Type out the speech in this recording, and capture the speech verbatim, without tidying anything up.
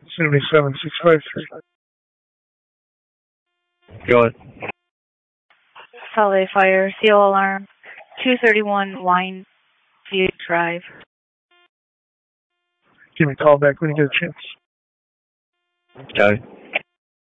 seventy-seven six five three. Go ahead. Solid Fire, C O alarm, two thirty-one Wine View Drive. Give me a call back when you get a chance. Okay.